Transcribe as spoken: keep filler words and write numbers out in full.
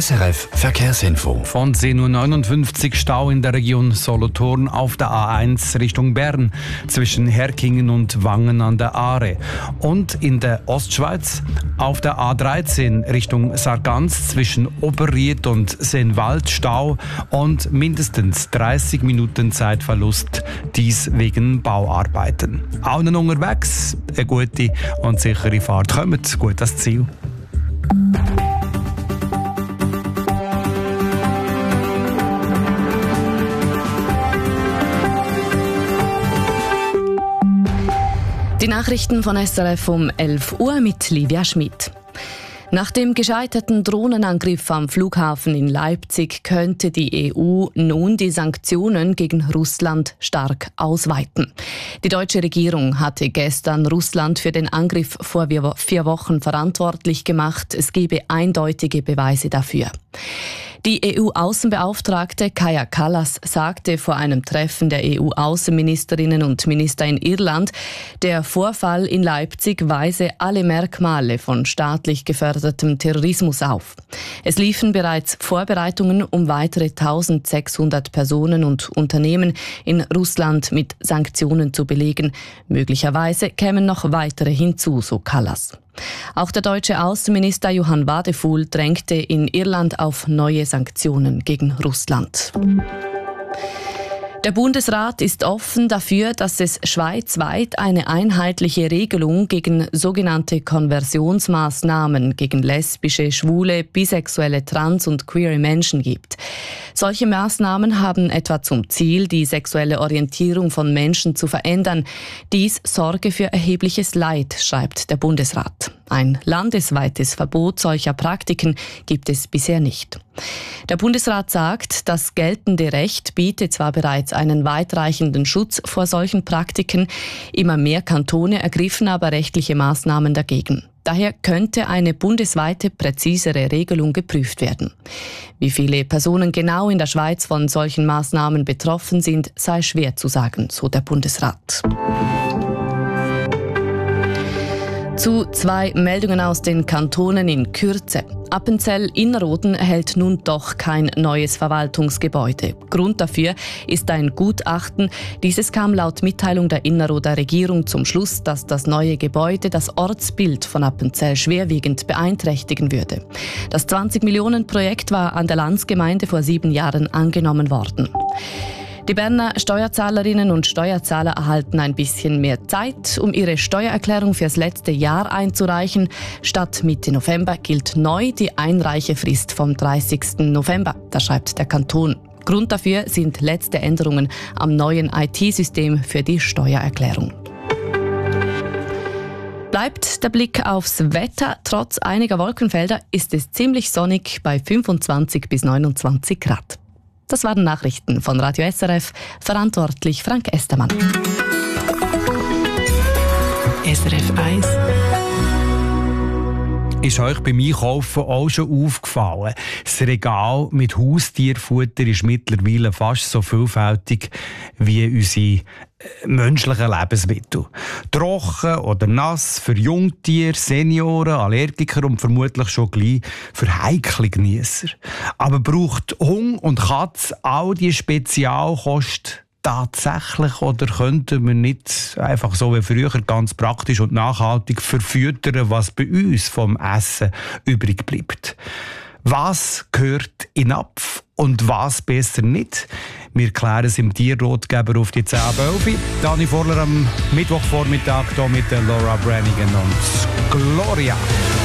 S R F Verkehrsinfo. Von zehn Uhr neunundfünfzig Stau in der Region Solothurn auf der A eins Richtung Bern zwischen Herkingen und Wangen an der Aare. Und in der Ostschweiz auf der A dreizehn Richtung Sargans zwischen Oberried und Seenwald Stau und mindestens dreißig Minuten Zeitverlust, dies wegen Bauarbeiten. Allen unterwegs eine gute und sichere Fahrt. Kommt gut ans Ziel. Die Nachrichten von S R F um elf Uhr mit Livia Schmidt. Nach dem gescheiterten Drohnenangriff am Flughafen in Leipzig könnte die E U nun die Sanktionen gegen Russland stark ausweiten. Die deutsche Regierung hatte gestern Russland für den Angriff vor vier Wochen verantwortlich gemacht. Es gebe eindeutige Beweise dafür. Die E U-Außenbeauftragte Kaja Kallas sagte vor einem Treffen der E U-Außenministerinnen und Minister in Irland, der Vorfall in Leipzig weise alle Merkmale von staatlich gefördertem Terrorismus auf. Es liefen bereits Vorbereitungen, um weitere eintausendsechshundert Personen und Unternehmen in Russland mit Sanktionen zu belegen. Möglicherweise kämen noch weitere hinzu, so Kallas. Auch der deutsche Außenminister Johann Wadefuhl drängte in Irland auf neue Sanktionen gegen Russland. Der Bundesrat ist offen dafür, dass es schweizweit eine einheitliche Regelung gegen sogenannte Konversionsmaßnahmen gegen lesbische, schwule, bisexuelle, trans- und queere Menschen gibt. Solche Maßnahmen haben etwa zum Ziel, die sexuelle Orientierung von Menschen zu verändern. Dies sorge für erhebliches Leid, schreibt der Bundesrat. Ein landesweites Verbot solcher Praktiken gibt es bisher nicht. Der Bundesrat sagt, das geltende Recht biete zwar bereits einen weitreichenden Schutz vor solchen Praktiken, immer mehr Kantone ergriffen aber rechtliche Maßnahmen dagegen. Daher könnte eine bundesweite, präzisere Regelung geprüft werden. Wie viele Personen genau in der Schweiz von solchen Maßnahmen betroffen sind, sei schwer zu sagen, so der Bundesrat. Zu zwei Meldungen aus den Kantonen in Kürze. Appenzell-Innerrhoden erhält nun doch kein neues Verwaltungsgebäude. Grund dafür ist ein Gutachten. Dieses kam laut Mitteilung der Innerrhoder Regierung zum Schluss, dass das neue Gebäude das Ortsbild von Appenzell schwerwiegend beeinträchtigen würde. Das zwanzig-Millionen-Projekt war an der Landsgemeinde vor sieben Jahren angenommen worden. Die Berner Steuerzahlerinnen und Steuerzahler erhalten ein bisschen mehr Zeit, um ihre Steuererklärung fürs letzte Jahr einzureichen. Statt Mitte November gilt neu die Einreichefrist vom dreißigsten November, das schreibt der Kanton. Grund dafür sind letzte Änderungen am neuen I T-System für die Steuererklärung. Bleibt der Blick aufs Wetter. Trotz einiger Wolkenfelder ist es ziemlich sonnig bei fünfundzwanzig bis neunundzwanzig Grad. Das waren Nachrichten von Radio S R F, verantwortlich Frank Estermann. S R F eins. Ist euch beim Einkaufen auch schon aufgefallen? Das Regal mit Haustierfutter ist mittlerweile fast so vielfältig wie unsere menschlichen Lebensmittel. Trocken oder nass für Jungtiere, Senioren, Allergiker und vermutlich schon gleich für heikle Geniesser. Aber braucht Hund und Katz all die Spezialkost tatsächlich, oder könnten wir nicht einfach so wie früher ganz praktisch und nachhaltig verfüttern, was bei uns vom Essen übrig bleibt? Was gehört in den Napf und was besser nicht? Wir klären es im Tierrotgeber auf die zehn ab elf. Dani Vorler am Mittwochvormittag hier mit der Laura Brannigan und Gloria.